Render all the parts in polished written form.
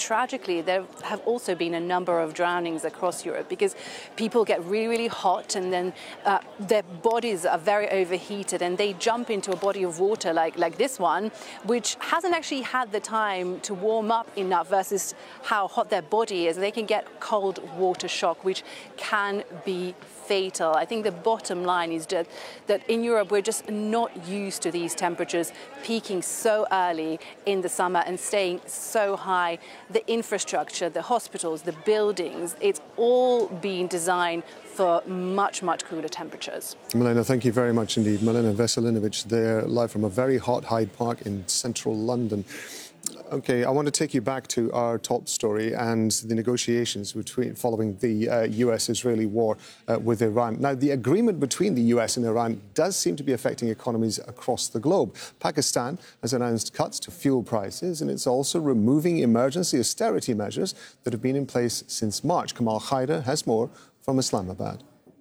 tragically, there have also been a number of drownings across Europe because people get really, really hot and then their bodies are very overheated and they jump into a body of water like this one, which hasn't actually had the time to warm up enough versus how hot their body is. They can get cold water shock, which can be fatal. I think the bottom line is that in Europe we're just not used to these temperatures peaking so early in the summer and staying so high. The infrastructure, the hospitals, the buildings, it's all being designed for much, much cooler temperatures. Milena, thank you very much indeed. Milena Veselinovic there, live from a very hot Hyde Park in central London. Okay, I want to take you back to our top story and the negotiations following the US-Israeli war with Iran. Now, the agreement between the US and Iran does seem to be affecting economies across the globe. Pakistan has announced cuts to fuel prices, and it's also removing emergency austerity measures that have been in place since March. Kamal Haider has more from Islamabad.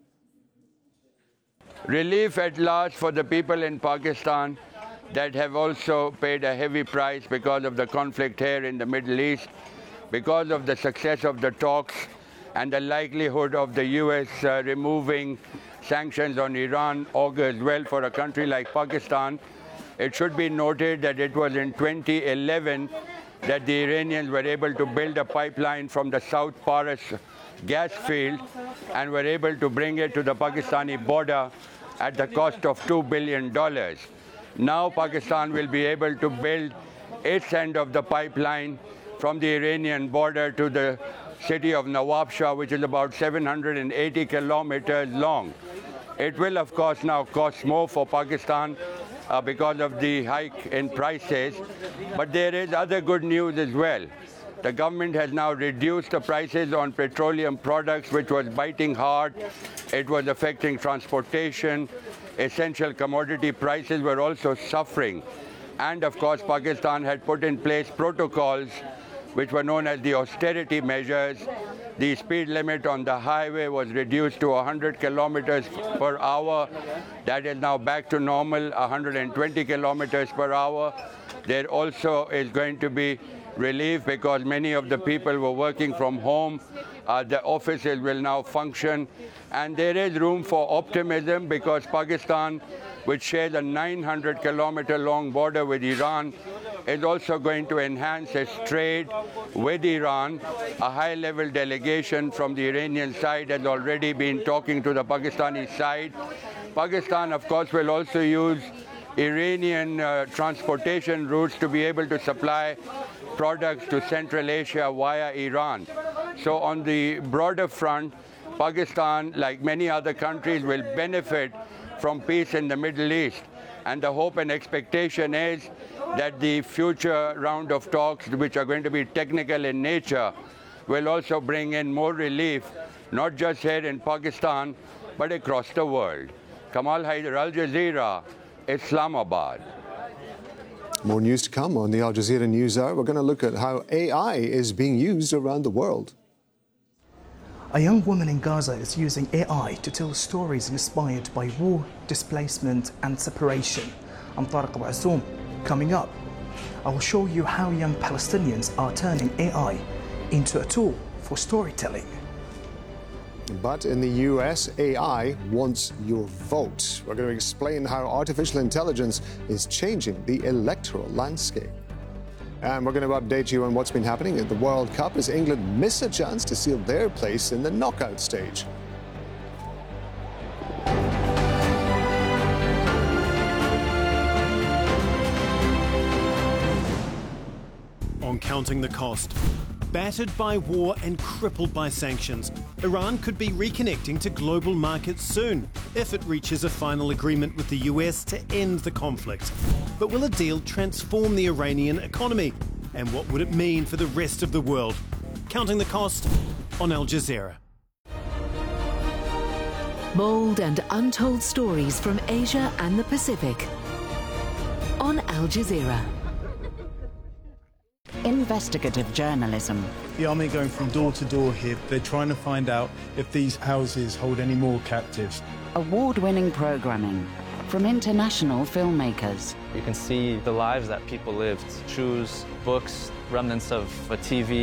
Relief at last for the people in Pakistan that have also paid a heavy price because of the conflict here in the Middle East, because of the success of the talks and the likelihood of the US removing sanctions on Iran augurs well for a country like Pakistan. It should be noted that it was in 2011 that the Iranians were able to build a pipeline from the South Paras gas field and were able to bring it to the Pakistani border at the cost of $2 billion. Now Pakistan will be able to build its end of the pipeline from the Iranian border to the city of Nawab Shah, which is about 780 kilometers long. It will, of course, now cost more for Pakistan because of the hike in prices. But there is other good news as well. The government has now reduced the prices on petroleum products, which was biting hard. It was affecting transportation. Essential commodity prices were also suffering. And of course, Pakistan had put in place protocols which were known as the austerity measures. The speed limit on the highway was reduced to 100 kilometers per hour. That is now back to normal, 120 kilometers per hour. There also is going to be relief because many of the people were working from home. The offices will now function. And there is room for optimism because Pakistan, which shares a 900-kilometer long border with Iran, is also going to enhance its trade with Iran. A high-level delegation from the Iranian side has already been talking to the Pakistani side. Pakistan, of course, will also use Iranian transportation routes to be able to supply products to Central Asia via Iran. So on the broader front, Pakistan, like many other countries, will benefit from peace in the Middle East. And the hope and expectation is that the future round of talks, which are going to be technical in nature, will also bring in more relief, not just here in Pakistan, but across the world. Kamal Haider, Al Jazeera, Islamabad. More news to come on the Al Jazeera News Hour. We're going to look at how AI is being used around the world. A young woman in Gaza is using AI to tell stories inspired by war, displacement and separation. I'm Tariq Abu Azoum. Coming up, I will show you how young Palestinians are turning AI into a tool for storytelling. But in the US, AI wants your vote. We're going to explain how artificial intelligence is changing the electoral landscape. And we're going to update you on what's been happening at the World Cup as England miss a chance to seal their place in the knockout stage. On Counting the Cost. Battered by war and crippled by sanctions, Iran could be reconnecting to global markets soon if it reaches a final agreement with the US to end the conflict. But will a deal transform the Iranian economy? And what would it mean for the rest of the world? Counting the Cost on Al Jazeera. Bold and untold stories from Asia and the Pacific on Al Jazeera. Investigative journalism. The army going from door to door here. They're trying to find out if these houses hold any more captives. Award-winning programming from international filmmakers. You can see the lives that people lived. Shoes, books, remnants of a TV.